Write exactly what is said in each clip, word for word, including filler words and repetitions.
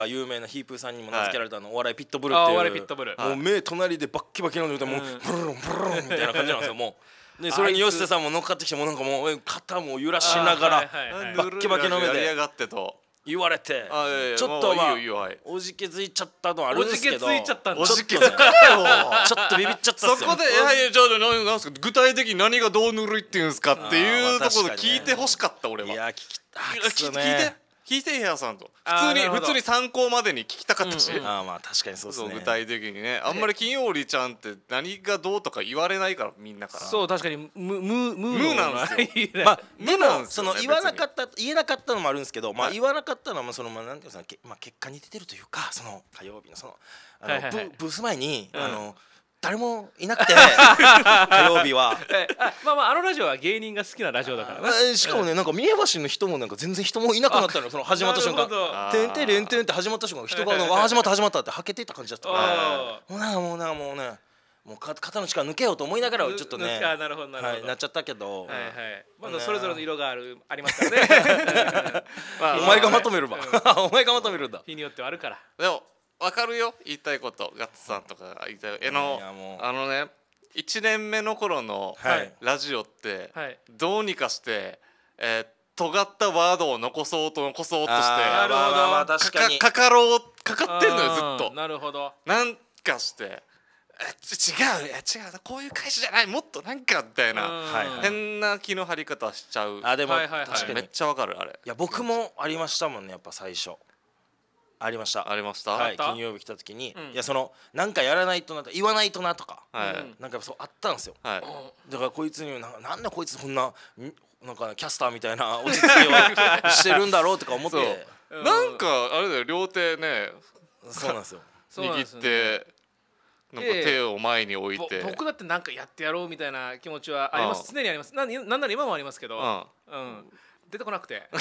有名なヒープーさんにも名付けられたあのお笑いピットブルっていう、 あお笑いピットブル、 もう目隣でバッキバキの状態、もうブルンブルンみたいな感じなんですよ。もうでそれに吉瀬さんも乗っかってきて、もうなんかもう肩も揺らしながらバッキバキの目でやりやがってと言われて、 あいやいやちょっとまあもういいよいいよ、はい、 おじけづいちゃったのはあるんですけど、 おじけついちゃったんだ。 おじけちょっとねちょっとビビっちゃったっすよ。 そこでいやいやじゃあ何なんすか、具体的に何がどうぬるいっていうんすかっていうところで聞いてほしかった、俺は。 いや聞きたいや聞いて聞いて聞いて部屋さんとあー普通になるほど普通に参考までに聞きたかったし、 うんうんああまあ確かにそうですね。 そう具体的にね、あんまり金曜日ちゃんって何がどうとか言われないからみんなから。 そう確かに無無無無なんですよまあで無なんもですよねその言わなかった言えなかったのもあるんですけど、まあはい言わなかったのはまあそのまあなんていうんですか、けまあ結果に出てるというか、その火曜日のそのあのはいはいはいブブース前にうんあの誰もいなくて火曜日は。 えあまあまああのラジオは芸人が好きなラジオだからね。 えしかもねなんか三重橋の人もなんか全然人もいなくなったのよ、その始まった瞬間。 なるほどあてんてれんてんって始まった瞬間人がなんか始まった始まったってはけていった感じだったから、 あもうなんかもうなんかもうねもうか肩の力抜けようと思いながらちょっとねあなるほどなるほど、 はいなっちゃったけど、 はいはいまだそれぞれの色があるありますからね。まあお前がまとめるば、 うんお前がまとめるんだ。 日によってはあるから。 でも分かるよ言いたいこと、ガッツさんとかが言いたいえのいやもうあのねいちねんめの頃のはいラジオってはいどうにかしてえー尖ったワードを残そうと残そうとしてあーなるほどまあまあまあ確かにかかろうかかってんのよずっあーとなるほど。 なんかしてえち違ういや違うこういう会社じゃないもっとなんかみたいなはいはい変な気の張り方しちゃう。 あでもはいはいはい確かにいめっちゃわかるあれ。 や僕もありましたもんね、やっぱ最初ありました。 ありました。 はい、 あった金曜日来た時に、 うんいやそのなんかやらないとなと言わないとなとか、 はいうんなんかそうあったんですよ。 はい。 だからこいつにななんでこいつこんなんなんかキャスターみたいな落ち着きをしてるんだろうとか思ってそうなんかあれだよ両手ねそうなんですよ。 そうなんです握っよねてなんか手を前に置いぼて。 僕だってなんかやってやろうみたいな気持ちはあります。 うん常にあります。なんなんなら今もありますけど、 うんうん、出てこなくて。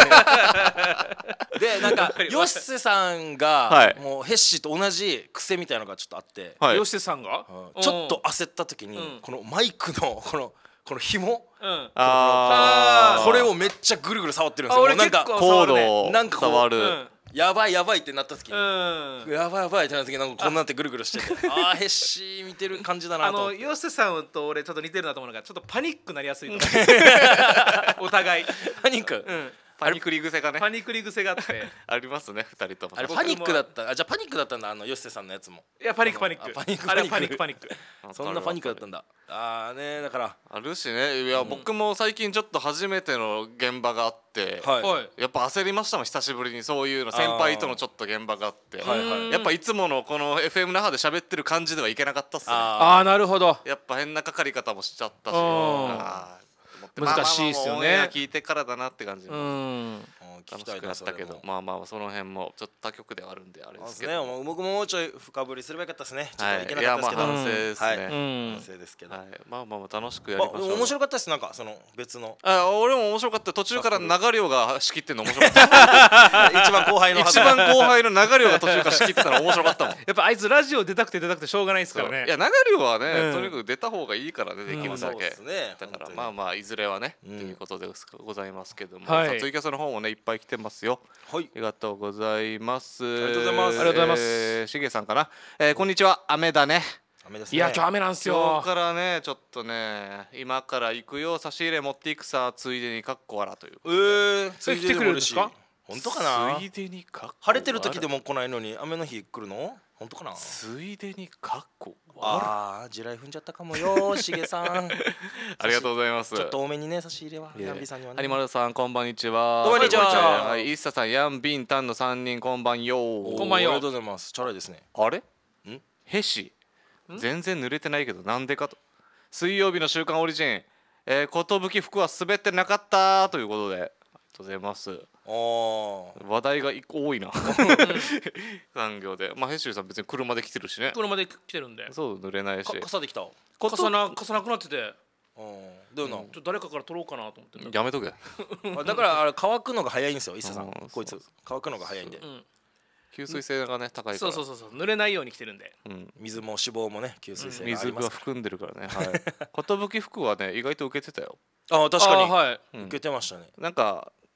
でなんかヨッセさんが、 はいもうヘッシーと同じ癖みたいなのがちょっとあって、 はい吉瀬さんが、 うんちょっと焦った時に、 うんこのマイクのこのこの紐、 うん、うん、 あーこれをめっちゃぐるぐる触ってるんですよ。 あ俺もうなんか結構コードをなんかこう触る。 うんやばいやばいってなった時に、 うんやばいやばいってなった時になんかこんなんってぐるぐるしてて、ああヘッシー見てる感じだなあと思って。 の吉瀬さんと俺ちょっと似てるなと思うのがちょっとパニックなりやすいと思うお互い、 パニック、 うん、 パニクリ癖がねパニクリ癖があってありますね二人とも。 あれパニックだったあじゃあパニックだったんだ、あのヨッセさんのやつも。 いやパニックパニックあパニックあれはパパニックニックパニックそんなパニックだったんだ。ああねだからあるしねいや僕も最近ちょっと初めての現場があって。 はい、 はいやっぱ焦りましたもん久しぶりにそういうの先輩とのちょっと現場があってはいはいやっぱいつものこの エフエム 那覇で喋ってる感じではいけなかったっすねあああなるほどやっぱ変なかかり方もしちゃったしうんあーと思って難しいっすよねまあまあまあオンエア聞いてからだなって感じうもん聞き楽しくなったけどまあまあその辺もちょっと他局ではあるんであれそうですすでけどね。もう僕ももうちょい深掘りすればよかったですね。ちょっはいといけないやまあかったですけど、 反省ですはいね反省ですけど、 はいまあまあまあ楽しくやまありましょう面白かったです。なんかその別のあ俺も面白かった途中から流量が仕切ってんの面白かった一番後輩の一番後輩の流量が途中から仕切ってたの面白かったもんやっぱあいつラジオ出たくて出たくてしょうがないですからねいや流量はね、 うんとにかく出た方がいいからねできるだけ、 そうですね。 だから本当にまあまあいずれはね、 うんということでございますけども、 はいさあツイキャスの方もねいっぱい来てますよはいありがとうございますありがとうございますありがとうございますえーしげさんかな、えーこんにちは雨だね雨ですね。 いや今日雨なんす今よ日からねちょっとね今から行くよ差し入れ持っていくさついでにかっこわらというえー、つい来てくれるんですか本当かな。 ついでにかっこわら晴れてる時でも来ないのに雨の日来るの本当かな。 ついでにかっこわらああ地雷踏んじゃったかもよしげさん。 ありがとうございますちょっと多めにね差し入れは。 いえヤンビさんにはね。 アニマルさんこんばんにちは。 こんばんにちははい、イッサさん、ヤンビンタンの三人こんばんよ。 おーこんばんよありがとうございます。チャラいですね。 あれ？ んヘシ。全然濡れてないけどなんでかと。水曜日の週刊オリジン、えー、寿服は滑ってなかったということで。ありがとうございます。 おー話題が一個多いな。産業で、まあヘシュさん別に車で来てるしね。 車で来てるんでそう濡れないしか。傘できた。 こと傘な傘なくなっててうんどういうのちょっと誰かから取ろうかなと思ってたやめとけ。 あだからあれ乾くのが早いんですよ伊勢さうんんこいつ乾くのが早いんでうん吸水性がね高いから。 そうそうそうそう濡れないように来てるんでうん。 水も脂肪もね吸水性があり水がますか含んでるからね。はい。寿服はね意外と受けてたよ。 らあ確かにあはいうん受けてましたねなんか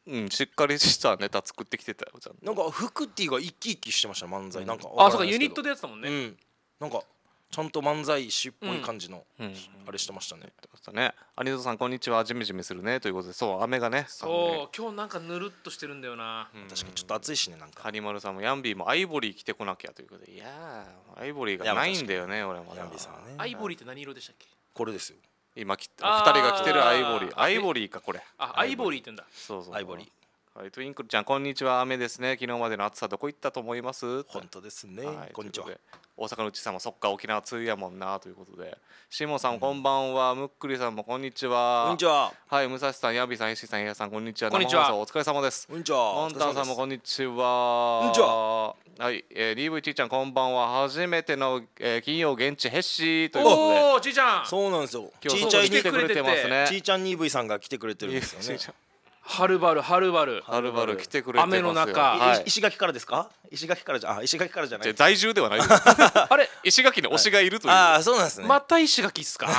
うん、しっかりしたネタ作ってきてたよちゃんと。 なんかフクティが生き生きしてました漫才、 うんなんかあ、そうかユニットでやってたもんね、 うん、なんかちゃんと漫才師っぽい感じの、 うん、 あれしてましたね。 ね、アニゾさんこんにちは、ジメジメするねということで、そう雨がね、 そう今日なんかぬるっとしてるんだよな、 うん、確かにちょっと暑いしね、なんかハニマルさんもヤンビーもアイボリー着てこなきゃということで、いやーアイボリーがないんだよね俺も。 ヤンビーさんはね、 アイボリーって何色でしたっけ？ これですよ今きふあーたりが着てるアイボリー、アイボリーかこれ。 あ、アイボリーって言うんだ。 そうそう、 アイボリー。 はい、トゥインクルちゃんこんにちは、雨ですね、昨日までの暑さどこ行ったと思います？ 本当ですね、 はい、 こんにちは。 大阪のうちさんもそっか沖縄梅雨やもんなということで、シモンさんもこんばんは、ムックリさんもこんにちは。 こんにちは。 はい、武蔵さん、ヤビさん、エシさん、エアさんこんにちは。 こんにちは。 生放送お疲れ様です。 こんにちは。 モンタンさんもこんにちは。 こんにちは。 はい、えー、ディーブイ ちーちゃんこんばんは。初めての、えー、金曜現地ヘッシーということで。 おお、ちーちゃん。 そうなんですよ。 今日ちーちゃんに来てくれてますね。 ちーちゃん にブイ さんが来てくれてるんですよね。 はるばるはるばるはるばる来てくれてますよ。 雨の中、 はい、 石垣からですか？石垣からじゃあ石垣からじゃない。 在住ではない。 あれ石垣に推しがいるという。 ああそうなんですね。 また石垣っすか？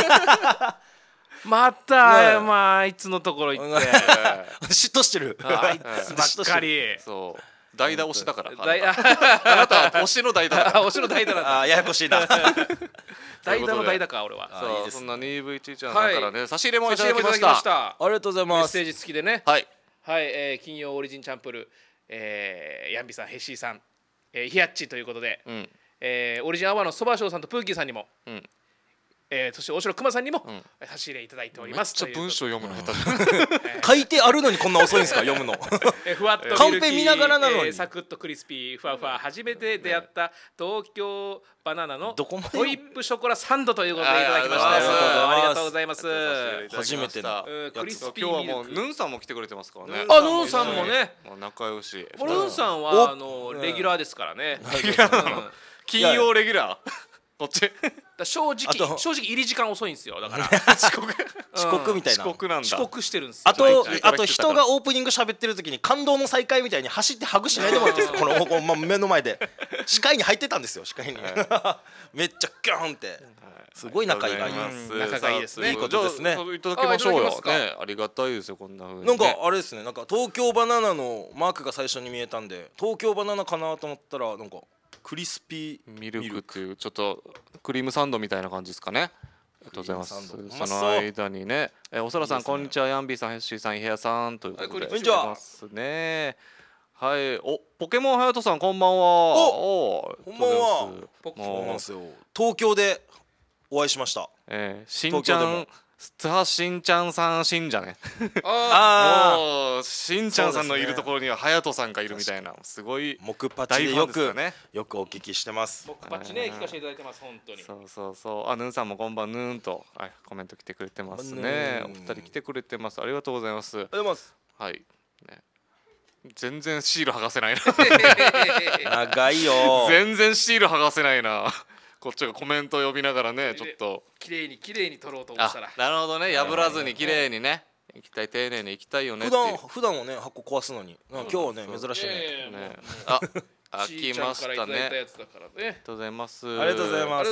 またまあいつのところ行って。 嫉妬してる。 あいつばっかり。 そう。代打推しだから。 あなたは推しの代打だから。 推しの代打だ。 ああややこしいな。 代打の代打か俺は。 そうそんな ニーブイ ちーちゃんだからね、差し入れもいただきました。 ありがとうございます。 メッセージ付きでね。 はいはい、え金曜オリジンチャンプル、えヤンビさん、ヘッシーさん、えヒヤッチということで、えオリジンアワーのそばしょうさんとプーキーさんにも。えー、そして大城熊さんにも差し入れいただいております。 めっちゃ文章読むの下手。 書いてあるのにこんな遅いんですか読むの。 えふわっとカンペ見ながらなのに、 えー、サクッとクリスピーふわふわ初めて出会った東京バナナのホイップショコラサンドということでいただきました。ありがとうございます。 初めてのクリスピー。今日はもうヌンさんも来てくれてますからね。 あ、ヌンさんもね。 仲良し。 ヌンさんはあのレギュラーですからね。 金曜レギュラー。こっち正直正直入り時間遅いんですよ。だから遅刻遅刻みたいな。 遅刻なんだ。 遅刻してるんです。 あとあと人がオープニング喋ってる時に感動の再会みたいに走ってハグしないでもらってこのこの目の前で視界に入ってたんですよ。視界にめっちゃギャーンってすごい仲がいい。 仲がいいですね。 いいことですね。 いただきましょうよ。ね、ありがたいですよこんな風に。 なんかあれですね。なんか東京バナナのマークが最初に見えたんで東京バナナかなと思ったらなんか。クリスピーミルクっていうちょっとクリームサンドみたいな感じですかね。ありがとうございます。その間にね、えおそらさんこんにちは、ヤンビーさん、ヘッシーさん、イヘアさんということで、 こんにちは。 ね、はい、おポケモンハヤトさんこんばんは。 お、こんばんは。ポケモンですよ。東京でお会いしました。 えー、しんちゃん。津波しんちゃんさん信者ね。 ああ、しんちゃんさんのいるところには隼人さんがいるみたいな、すごい木パチでよくよくお聞きしてます。 木パチね聞かせていただいてます本当に。 そうそうそう。あ、ヌンさんもこんばんヌンとコメント来てくれてますね。お二人来てくれてます。ありがとうございます。ありがとうございます。 はい。全然シール剥がせないな。 長いよ。 全然シール剥がせないな。こっちがコメントを読みながらね、ちょっと綺麗に綺麗に撮ろうと思ったら。 なるほどね、破らずに綺麗にね、行きたい、丁寧に行きたいよねっていう。 普段普段はね箱壊すのに、今日はね珍しいね。 あ、開きましたね。ありがとうございます。 ありがとうございます。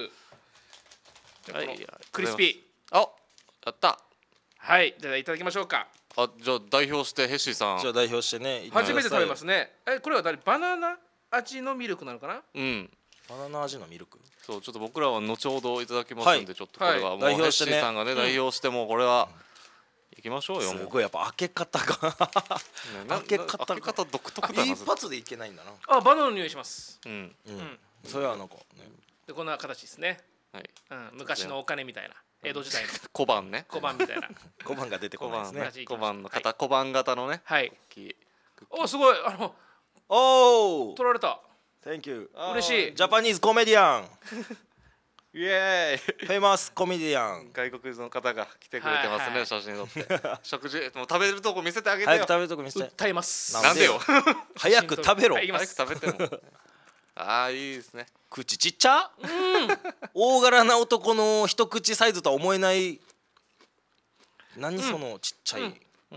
クリスピー。あ、やった。 はい、じゃあいただきましょうか。 あ、じゃあ代表してヘッシーさん。 じゃあ代表してね。 初めて食べますね。え、これは誰？バナナ味のミルクなのかな？ うん。 バナナ味のミルク。 そう、ちょっと僕らは後ほどいただきますんで、ちょっとこれはもうヘッシーさんがね代表してもこれは行きましょうよ。 すごいやっぱ開け方が開け方開け方独特だな。 一発でいけないんだな。 あ、バナナの匂いします。 うん。 うん。それはなんかね。 でこんな形ですね。はい。うん、昔のお金みたいな。江戸時代の小判ね。 小判みたいな。 小判が出てこないですね。 小判の型、小判型のね。 はい。お、すごい、あの。 おお。 取られた。 Thank you。 嬉しい。 ジャパニーズコメディアン。 イエーイ。 フェイマスコメディアン。 外国の方が来てくれてますね、写真撮って。食事、もう食べるとこ見せてあげてよ。 早く食べるとこ見せて。 歌います。 なんでよ。 早く食べろ。 早く食べても。ああ、いいですね。 口ちっちゃ。大柄な男の一口サイズとは思えない。何そのちっちゃい。 うんうんうん、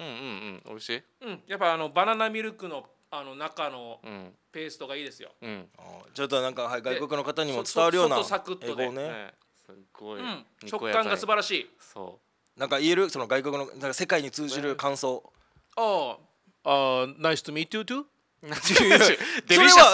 美味しい。 うん、やっぱあのバナナミルクのあの中のペーストがいいですよ。 うん。 ちょっとなんかはい外国の方にも伝わるような英語ね。すごい。 食感が素晴らしい。 そう。 なんか言えるその外国のなんか世界に通じる感想。 ああ、uh, nice to meet you too. デリシャス